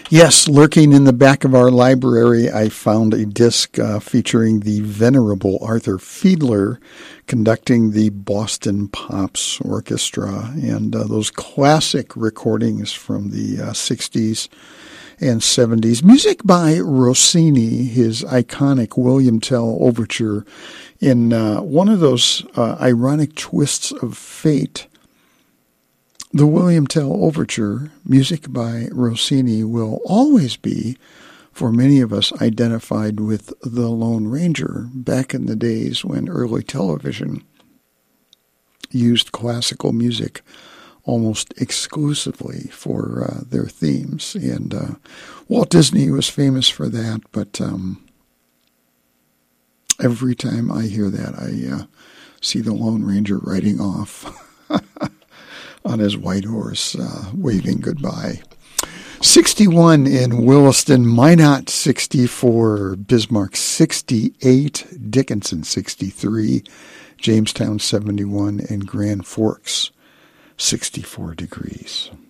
Yes, lurking in the back of our library, I found a disc featuring the venerable Arthur Fiedler conducting the Boston Pops Orchestra, and those classic recordings from the 60s and 70s. Music by Rossini, his iconic William Tell Overture, in one of those ironic twists of fate. The William Tell Overture, music by Rossini, will always be, for many of us, identified with The Lone Ranger back in the days when early television used classical music almost exclusively for their themes. And Walt Disney was famous for that, but every time I hear that, I see the Lone Ranger riding off on his white horse, waving goodbye. 61 in Williston, Minot 64, Bismarck 68, Dickinson 63, Jamestown 71, and Grand Forks 64 degrees.